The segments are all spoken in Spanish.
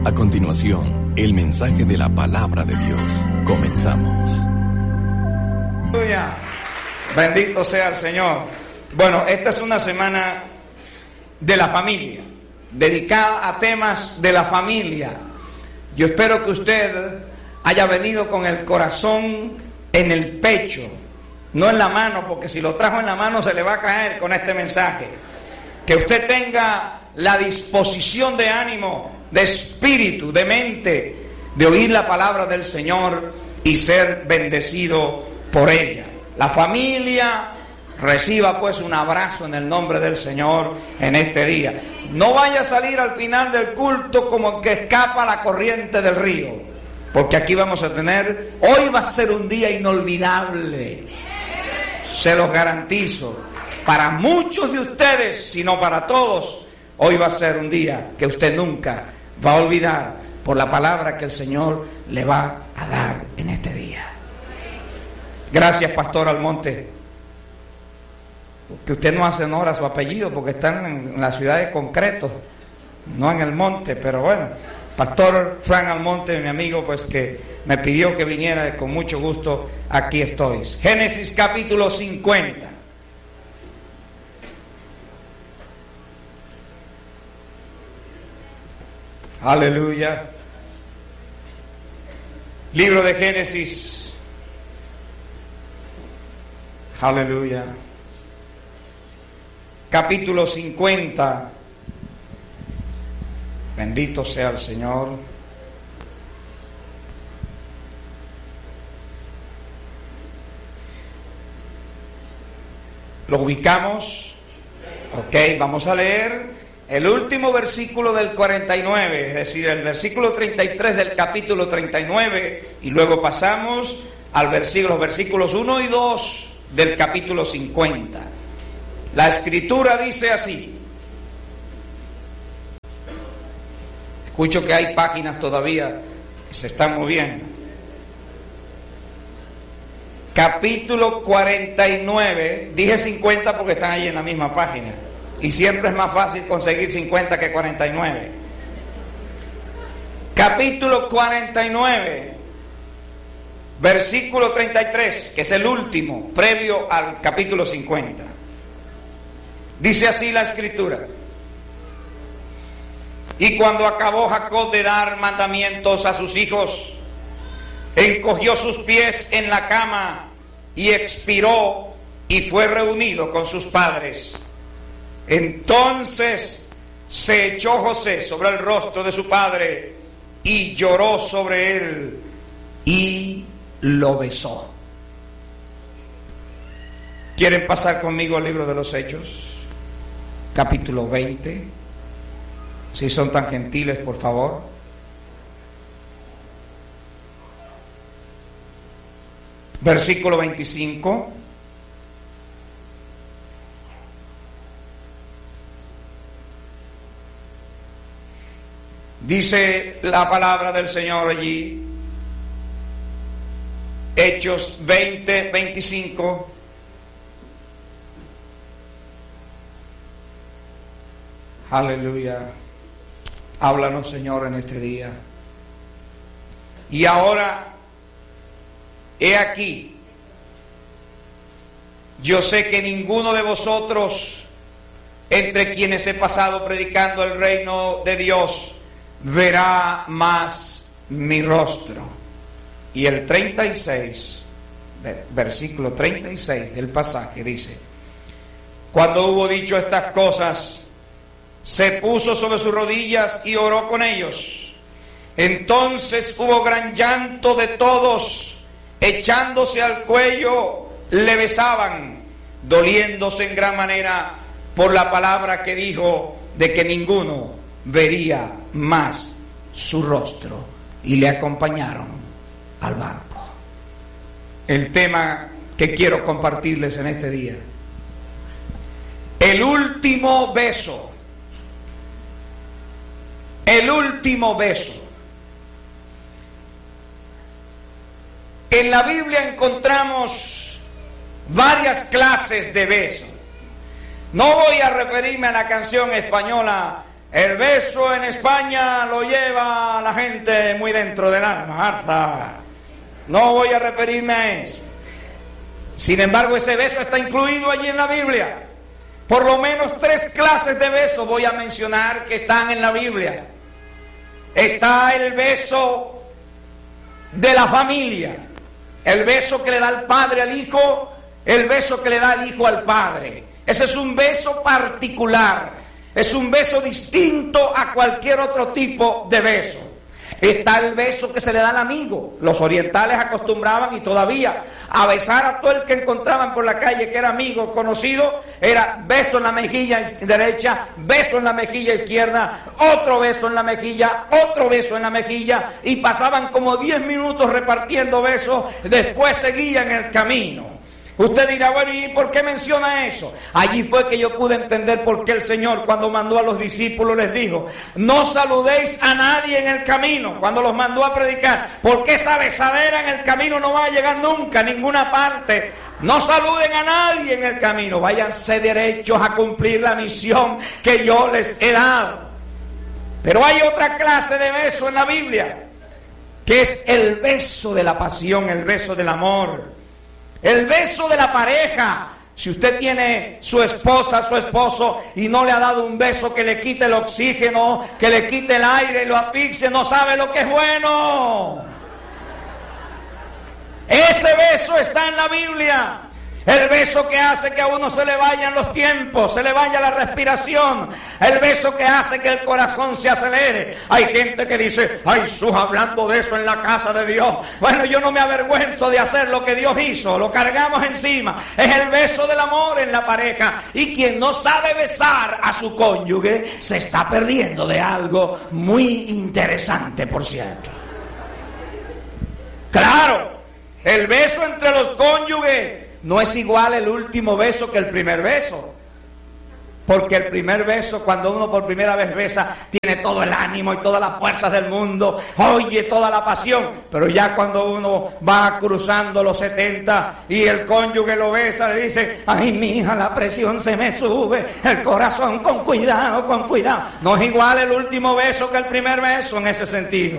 A continuación, el mensaje de la palabra de Dios. Comenzamos. Aleluya. Bendito sea el Señor. Bueno, esta es una semana de la familia, dedicada a temas de la familia. Yo espero que usted haya venido con el corazón en el pecho, no en la mano, porque si lo trajo en la mano se le va a caer con este mensaje. Que usted tenga la disposición de ánimo, de espíritu, de mente, de oír la palabra del Señor y ser bendecido por ella. La familia reciba pues un abrazo en el nombre del Señor en este día. No vaya a salir al final del culto como que escapa la corriente del río, porque aquí vamos a tener, hoy va a ser un día inolvidable, se los garantizo. Para muchos de ustedes, si no para todos, hoy va a ser un día que usted nunca va a olvidar por la palabra que el Señor le va a dar en este día. Gracias, Pastor Almonte, porque usted no hace honor a su apellido, porque están en la ciudad de Concreto, no en el monte, pero bueno, Pastor Frank Almonte, mi amigo, pues que me pidió que viniera y con mucho gusto aquí estoy. Génesis capítulo 50. Aleluya. Libro de Génesis. Aleluya. Capítulo 50. Bendito sea el Señor. Lo ubicamos. Ok, vamos a leer el último versículo del 49, es decir, el versículo 33 del capítulo 39, y luego pasamos al los versículos 1 y 2 del capítulo 50. La escritura dice así. Escucho que hay páginas todavía que se están moviendo. Capítulo 49, dije 50 porque están ahí en la misma página. Y siempre es más fácil conseguir 50 que 49. Capítulo 49, versículo 33, que es el último, previo al capítulo 50. Dice así la escritura. Y cuando acabó Jacob de dar mandamientos a sus hijos, encogió sus pies en la cama y expiró y fue reunido con sus padres. Entonces se echó José sobre el rostro de su padre y lloró sobre él y lo besó. ¿Quieren pasar conmigo al libro de los Hechos? Capítulo 20. Si son tan gentiles, por favor. Versículo 25. Dice la palabra del Señor allí, Hechos 20, 25. Aleluya. Háblanos, Señor, en este día. Y ahora, he aquí, yo sé que ninguno de vosotros, entre quienes he pasado predicando el reino de Dios, verá más mi rostro. Y el 36, versículo 36 del pasaje dice: cuando hubo dicho estas cosas, se puso sobre sus rodillas y oró con ellos. Entonces hubo gran llanto de todos, echándose al cuello le besaban, doliéndose en gran manera por la palabra que dijo de que ninguno vería más su rostro, y le acompañaron al barco. El tema que quiero compartirles en este día: el último beso. El último beso. En la Biblia encontramos varias clases de besos. No voy a referirme a la canción española El beso en España lo lleva la gente muy dentro del alma, Arza. No voy a referirme a eso. Sin embargo, ese beso está incluido allí en la Biblia. Por lo menos 3 clases de besos voy a mencionar que están en la Biblia. Está el beso de la familia, el beso que le da el padre al hijo, el beso que le da el hijo al padre. Ese es un beso particular, es un beso distinto a cualquier otro tipo de beso. Está el beso que se le da al amigo. Los orientales acostumbraban y todavía a besar a todo el que encontraban por la calle que era amigo, conocido. Era beso en la mejilla derecha, beso en la mejilla izquierda, otro beso en la mejilla, otro beso en la mejilla, y pasaban como 10 minutos repartiendo besos. Después seguían el camino. Usted dirá, bueno, ¿y por qué menciona eso? Allí fue que yo pude entender por qué el Señor, cuando mandó a los discípulos, les dijo: no saludéis a nadie en el camino, cuando los mandó a predicar, porque esa besadera en el camino no va a llegar nunca a ninguna parte. No saluden a nadie en el camino, váyanse derechos a cumplir la misión que yo les he dado. Pero hay otra clase de beso en la Biblia, que es el beso de la pasión, el beso del amor. El beso de la pareja. Si usted tiene su esposa, su esposo, y no le ha dado un beso que le quite el oxígeno, que le quite el aire y lo asfixie, no sabe lo que es bueno. Ese beso está en la Biblia. El beso que hace que a uno se le vayan los tiempos, se le vaya la respiración. El beso que hace que el corazón se acelere. Hay gente que dice: ay, Jesús, hablando de eso en la casa de Dios. Bueno, yo no me avergüenzo de hacer lo que Dios hizo, lo cargamos encima. Es el beso del amor en la pareja. Y quien no sabe besar a su cónyuge se está perdiendo de algo muy interesante, por cierto. Claro, el beso entre los cónyuges no es igual el último beso que el primer beso. Porque el primer beso, cuando uno por primera vez besa, tiene todo el ánimo y todas las fuerzas del mundo, oye toda la pasión. Pero ya cuando uno va cruzando los 70 y el cónyuge lo besa, le dice: ay, mija, la presión se me sube, el corazón, con cuidado, con cuidado. No es igual el último beso que el primer beso en ese sentido.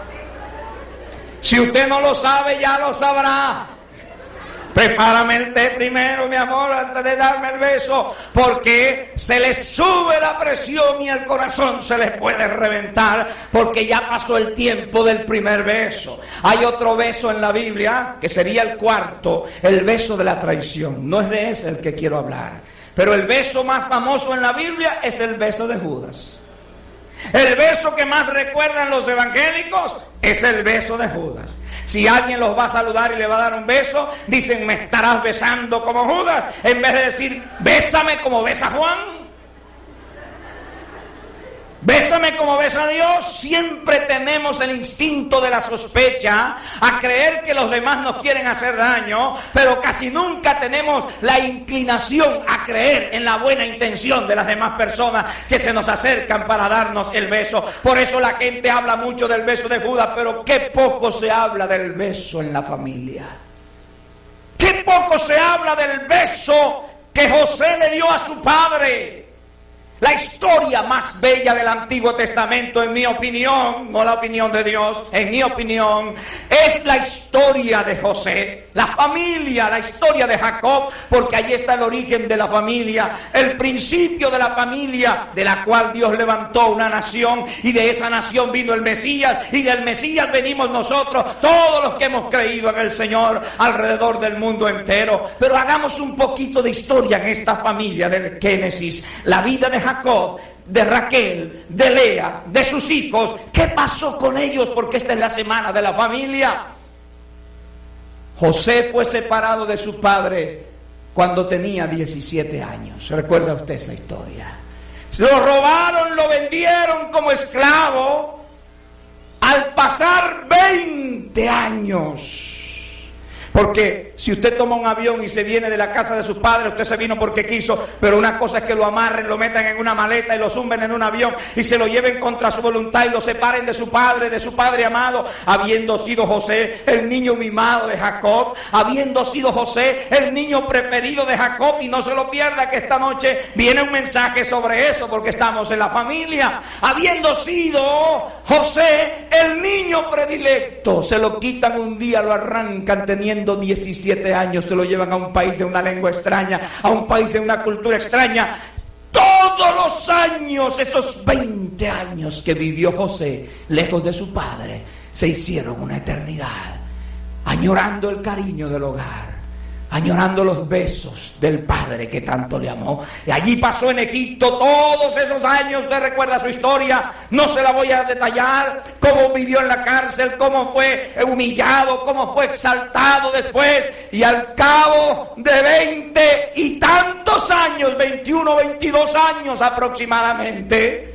Si usted no lo sabe, ya lo sabrá. Prepárame el té primero, mi amor, antes de darme el beso, porque se le sube la presión y el corazón se le puede reventar, porque ya pasó el tiempo del primer beso. Hay otro beso en la Biblia, que sería el cuarto, el beso de la traición. No es de ese el que quiero hablar, pero el beso más famoso en la Biblia es el beso de Judas. El beso que más recuerdan los evangélicos es el beso de Judas. Si alguien los va a saludar y le va a dar un beso, dicen: me estarás besando como Judas, en vez de decir: bésame como besa Juan, bésame como besa Dios. Siempre tenemos el instinto de la sospecha, a creer que los demás nos quieren hacer daño, pero casi nunca tenemos la inclinación a creer en la buena intención de las demás personas que se nos acercan para darnos el beso. Por eso la gente habla mucho del beso de Judas, pero qué poco se habla del beso en la familia. Qué poco se habla del beso que José le dio a su padre. La historia más bella del Antiguo Testamento, en mi opinión, no la opinión de Dios, en mi opinión, es la historia de José, la familia, la historia de Jacob, porque allí está el origen de la familia, el principio de la familia, de la cual Dios levantó una nación, y de esa nación vino el Mesías, y del Mesías venimos nosotros, todos los que hemos creído en el Señor, alrededor del mundo entero. Pero hagamos un poquito de historia en esta familia del Génesis, la vida de Jacob, de Raquel, de Lea, de sus hijos. ¿Qué pasó con ellos? Porque esta es la semana de la familia. José fue separado de su padre cuando tenía 17 años. ¿Recuerda usted esa historia? Lo robaron, lo vendieron como esclavo. Al pasar 20 años, Porque si usted toma un avión y se viene de la casa de sus padres, usted se vino porque quiso, pero una cosa es que lo amarren, lo metan en una maleta y lo zumben en un avión y se lo lleven contra su voluntad y lo separen de su padre amado, habiendo sido José el niño mimado de Jacob, habiendo sido José el niño preferido de Jacob. Y no se lo pierda, que esta noche viene un mensaje sobre eso, porque estamos en la familia. Habiendo sido José el niño predilecto, se lo quitan un día, lo arrancan teniendo 17 años, se lo llevan a un país de una lengua extraña, a un país de una cultura extraña. Todos los años, esos 20 años que vivió José lejos de su padre, se hicieron una eternidad, añorando el cariño del hogar, añorando los besos del padre que tanto le amó. Y allí pasó en Egipto todos esos años. Usted recuerda su historia, no se la voy a detallar, cómo vivió en la cárcel, cómo fue humillado, cómo fue exaltado después, y al cabo de 20 y tantos años, 21, 22 años aproximadamente,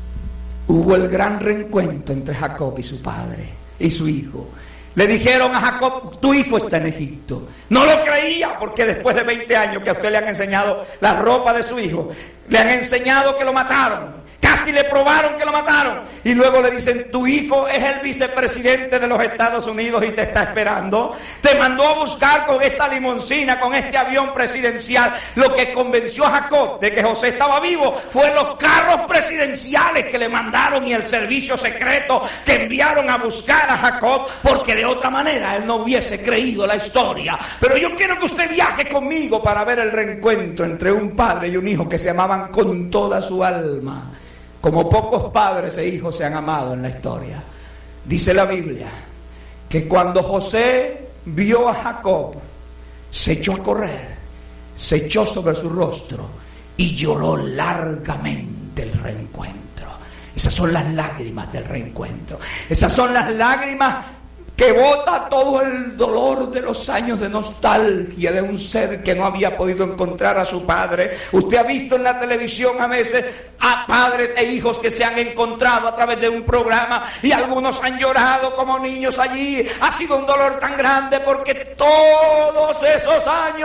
hubo el gran reencuentro entre Jacob y su padre y su hijo. Le dijeron a Jacob: tu hijo está en Egipto. No lo creía, porque después de 20 años que a usted le han enseñado la ropa de su hijo, le han enseñado que lo mataron, casi le probaron que lo mataron, y luego le dicen: tu hijo es el vicepresidente de los Estados Unidos y te está esperando. Te mandó a buscar con esta limoncina, con este avión presidencial. Lo que convenció a Jacob de que José estaba vivo fue los carros presidenciales que le mandaron y el servicio secreto que enviaron a buscar a Jacob, porque de otra manera él no hubiese creído la historia. Pero yo quiero que usted viaje conmigo para ver el reencuentro entre un padre y un hijo que se amaban con toda su alma, como pocos padres e hijos se han amado en la historia. Dice la Biblia que cuando José vio a Jacob, se echó a correr, se echó sobre su rostro y lloró largamente el reencuentro. Esas son las lágrimas del reencuentro. Esas son las lágrimas que bota todo el dolor de los años de nostalgia de un ser que no había podido encontrar a su padre. Usted ha visto en la televisión a veces a padres e hijos que se han encontrado a través de un programa, y algunos han llorado como niños allí. Ha sido un dolor tan grande porque todos esos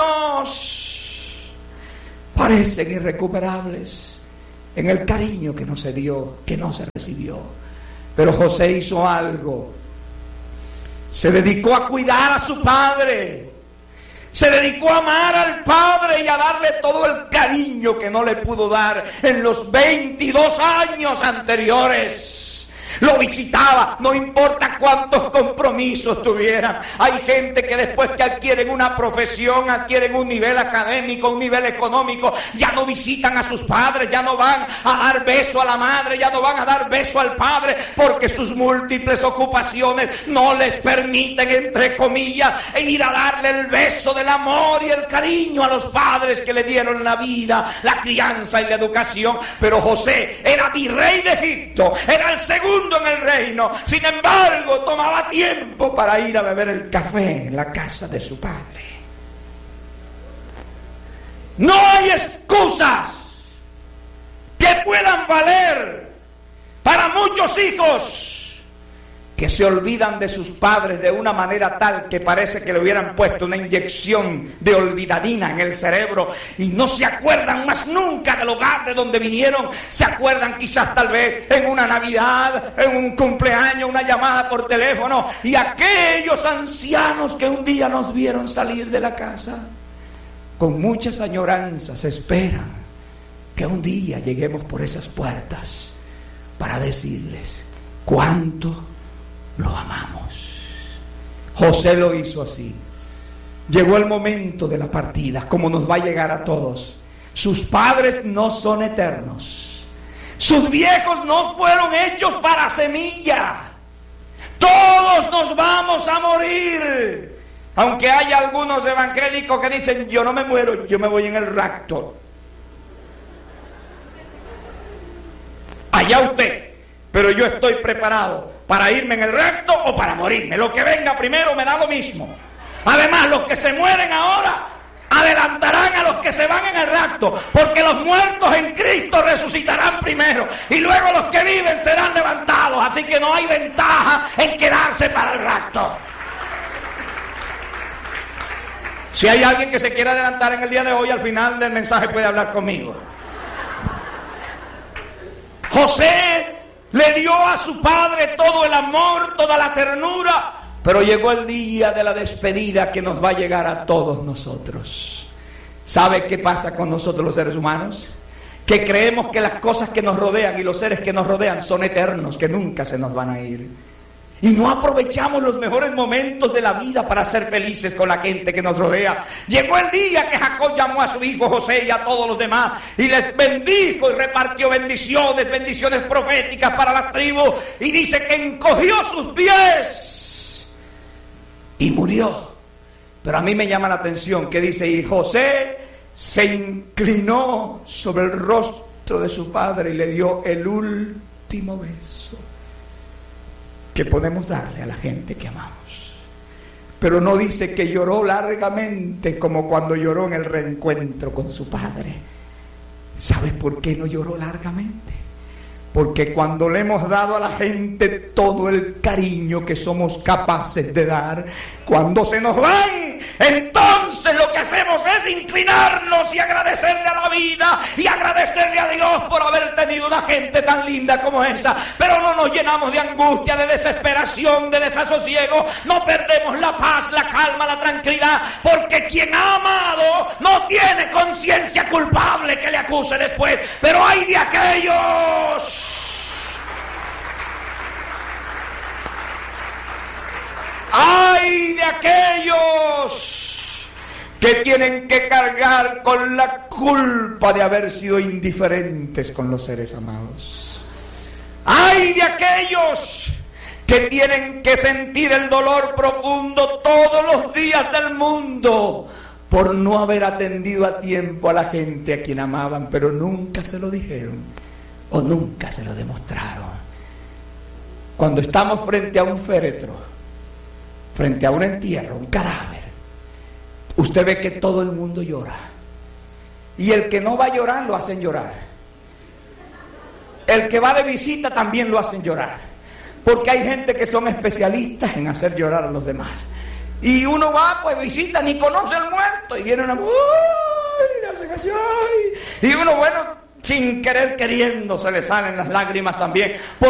años parecen irrecuperables en el cariño que no se dio, que no se recibió. Pero José hizo algo. Se dedicó a cuidar a su padre, se dedicó a amar al padre y a darle todo el cariño que no le pudo dar en los 22 años anteriores. Lo visitaba, no importa cuántos compromisos tuvieran. Hay gente que después que adquieren una profesión, adquieren un nivel académico, un nivel económico, ya no visitan a sus padres, ya no van a dar beso a la madre, ya no van a dar beso al padre, porque sus múltiples ocupaciones no les permiten, entre comillas, ir a darle el beso del amor y el cariño a los padres que le dieron la vida, la crianza y la educación. Pero José era virrey de Egipto, era el segundo en el reino. Sin embargo, tomaba tiempo para ir a beber el café en la casa de su padre. No hay excusas que puedan valer para muchos hijos que se olvidan de sus padres de una manera tal que parece que le hubieran puesto una inyección de olvidadina en el cerebro y no se acuerdan más nunca del hogar de donde vinieron. Se acuerdan quizás tal vez en una Navidad, en un cumpleaños, una llamada por teléfono, y aquellos ancianos que un día nos vieron salir de la casa con muchas añoranzas esperan que un día lleguemos por esas puertas para decirles cuánto lo amamos. José lo hizo así. Llegó el momento de la partida, como nos va a llegar a todos. Sus padres no son eternos. Sus viejos no fueron hechos para semilla. Todos nos vamos a morir. Aunque hay algunos evangélicos que dicen: yo no me muero, yo me voy en el rapto. Allá usted, pero yo estoy preparado para irme en el rapto o para morirme. Lo que venga primero me da lo mismo. Además, los que se mueren ahora adelantarán a los que se van en el rapto, porque los muertos en Cristo resucitarán primero y luego los que viven serán levantados. Así que no hay ventaja en quedarse para el rapto. Si hay alguien que se quiera adelantar en el día de hoy, al final del mensaje puede hablar conmigo. José le dio a su padre todo el amor, toda la ternura, pero llegó el día de la despedida que nos va a llegar a todos nosotros. ¿Sabe qué pasa con nosotros los seres humanos? Que creemos que las cosas que nos rodean y los seres que nos rodean son eternos, que nunca se nos van a ir. Y no aprovechamos los mejores momentos de la vida para ser felices con la gente que nos rodea. Llegó el día que Jacob llamó a su hijo José y a todos los demás y les bendijo y repartió bendiciones proféticas para las tribus. Y dice que encogió sus pies y murió. Pero a mí me llama la atención que dice, y José se inclinó sobre el rostro de su padre y le dio el último beso que podemos darle a la gente que amamos. Pero no dice que lloró largamente como cuando lloró en el reencuentro con su padre. ¿Sabes por qué no lloró largamente? Porque cuando le hemos dado a la gente todo el cariño que somos capaces de dar, cuando se nos van, entonces lo que hacemos es inclinarnos y agradecerle a la vida y agradecerle a Dios por haber tenido una gente tan linda como esa. Pero no nos llenamos de angustia, de desesperación, de desasosiego. No perdemos la paz, la calma, la tranquilidad, porque quien ha amado no tiene conciencia culpable que le acuse después. Pero hay de aquellos que tienen que cargar con la culpa de haber sido indiferentes con los seres amados. Hay de aquellos que tienen que sentir el dolor profundo todos los días del mundo por no haber atendido a tiempo a la gente a quien amaban, pero nunca se lo dijeron o nunca se lo demostraron. Cuando estamos frente a un féretro, frente a un entierro, un cadáver, usted ve que todo el mundo llora. Y el que no va a llorar, lo hacen llorar. El que va de visita también lo hacen llorar. Porque hay gente que son especialistas en hacer llorar a los demás. Y uno va, pues visita, ni conoce al muerto. Y viene una... Y uno, bueno, sin querer queriendo, se le salen las lágrimas también.